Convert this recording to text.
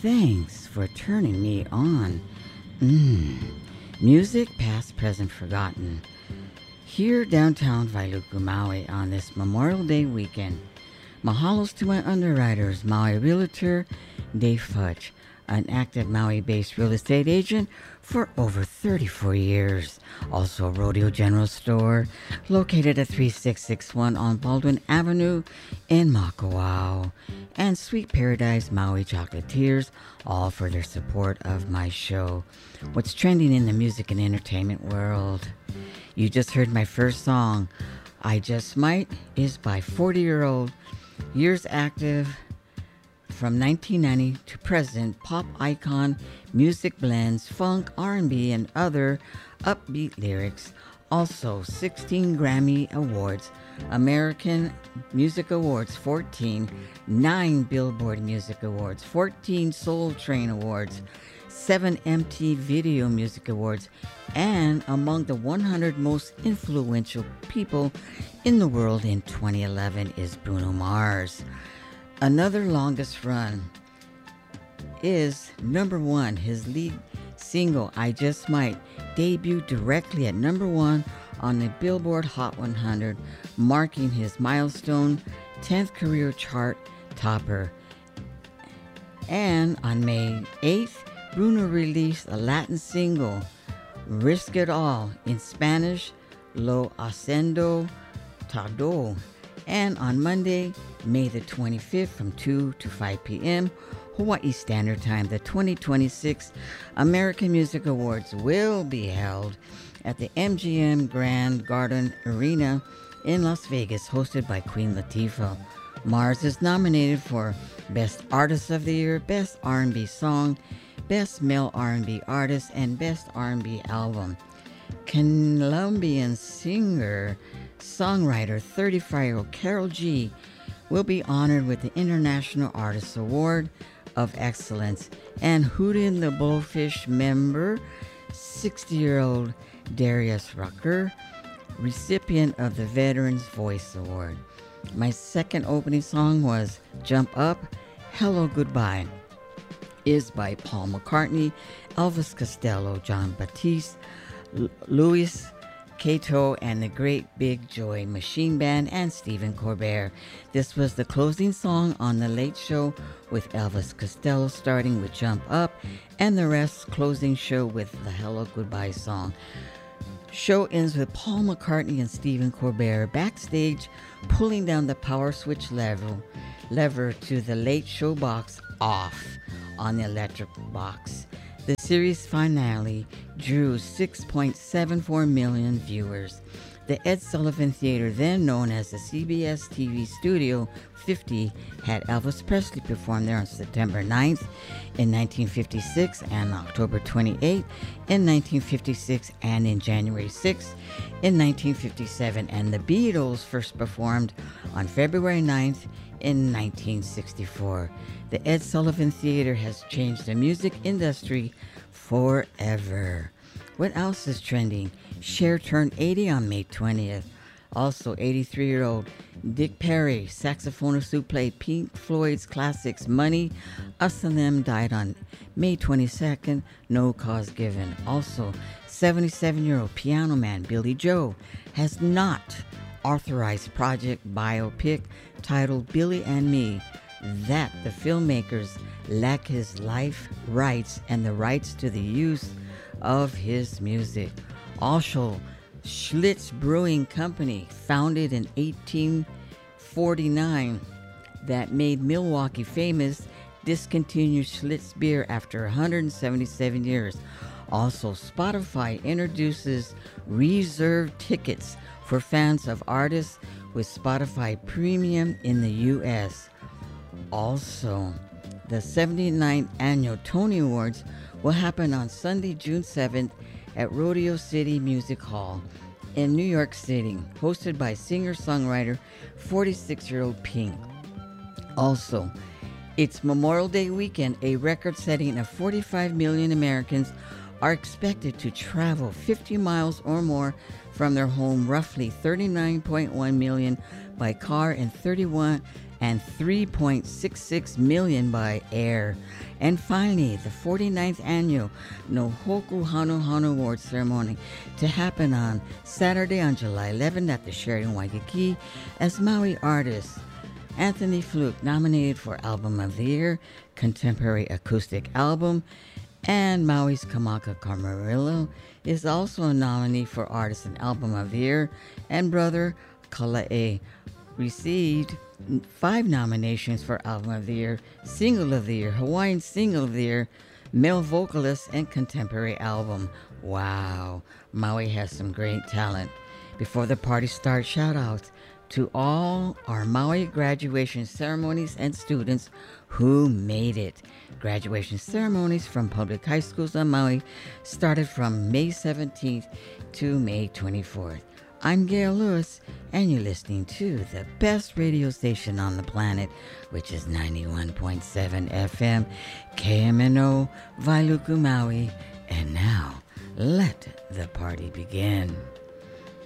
Thanks for turning me on. Music past, present, forgotten. Here downtown Wailuku, Maui on this Memorial Day weekend. Mahalos to my underwriters, Maui Realtor Dave Fudge, an active Maui-based real estate agent for over 34 years. Also a Rodeo General Store located at 3661 on Baldwin Avenue in Makawao. And Sweet Paradise Maui Chocolatiers, all for their support of my show. What's trending in the music and entertainment world? You just heard my first song, I Just Might, is by 40-year-old, years active, from 1990 to present, pop icon, music blends, funk, R&B, and other upbeat lyrics. Also, 16 Grammy Awards, American Music Awards 14, 9 Billboard Music Awards, 14 Soul Train Awards, 7 MTV Video Music Awards, and among the 100 most influential people in the world in 2011 is Bruno Mars. Another longest run is number one. His lead single, I Just Might, debuted directly at number one on the Billboard Hot 100, marking his milestone 10th career chart topper. And on May 8th, Bruno released a Latin single, Risk It All, in Spanish, Lo Haciendo Todo. And on Monday, May the 25th from 2 to 5 p.m. Hawaii Standard Time, the 2026 American Music Awards will be held at the MGM Grand Garden Arena in Las Vegas, hosted by Queen Latifah. Mars is nominated for Best Artist of the Year, Best R&B Song, Best Male R&B Artist, and Best R&B Album. Colombian singer songwriter 35-year-old Carol G will be honored with the International Artist Award of Excellence, and Hootie and the Blowfish member 60-year-old Darius Rucker, recipient of the Veterans Voice Award. My second opening song was Jump Up, Hello Goodbye, is by Paul McCartney, Elvis Costello, John Batiste, Louis Cato, and the Great Big Joy Machine Band, and Stephen Colbert. This was the closing song on The Late Show with Elvis Costello, starting with Jump Up, and the rest closing show with the Hello Goodbye song. Show ends with Paul McCartney and Stephen Colbert backstage pulling down the power switch lever to the Late Show box off on the electric box. The series finale drew 6.74 million viewers. The Ed Sullivan Theater, then known as the CBS TV Studio 50, had Elvis Presley perform there on September 9th in 1956 and October 28th in 1956 and in January 6th in 1957. And the Beatles first performed on February 9th in 1964. The Ed Sullivan Theater has changed the music industry forever. What else is trending? Cher turned 80 on May 20th. Also, 83-year-old Dick Perry, saxophonist who played Pink Floyd's classics Money, Us and Them, died on May 22nd, no cause given. Also, 77-year-old piano man Billy Joe has not authorized project biopic titled Billy and Me, that the filmmakers lack his life rights and the rights to the use of his music. Also, Schlitz Brewing Company, founded in 1849, that made Milwaukee famous, discontinued Schlitz beer after 177 years. Also, Spotify introduces reserved tickets for fans of artists with Spotify Premium in the U.S. Also, the 79th Annual Tony Awards will happen on Sunday, June 7th at Rodeo City Music Hall in New York City, hosted by singer-songwriter 46-year-old Pink. Also, it's Memorial Day weekend. A record-setting of 45 million Americans are expected to travel 50 miles or more from their home, roughly 39.1 million by car and 31 and 3.66 million by air. And finally, the 49th annual Nohoku Hanu Hanu Award ceremony to happen on Saturday on July 11th at the Sheraton Waikiki as Maui artist Anthony Fluke nominated for Album of the Year, Contemporary Acoustic Album, and Maui's Kamaka Camarillo is also a nominee for Artist and Album of the Year, and Brother Kala'e received 5 nominations for Album of the Year, Single of the Year, Hawaiian Single of the Year, Male Vocalist, and Contemporary Album. Wow, Maui has some great talent. Before the party starts, shout outs to all our Maui graduation ceremonies and students who made it. Graduation ceremonies from public high schools on Maui started from May 17th to May 24th. I'm Gail Lewis, and you're listening to the best radio station on the planet, which is 91.7 FM, KMNO, Wailuku, Maui. And now, let the party begin.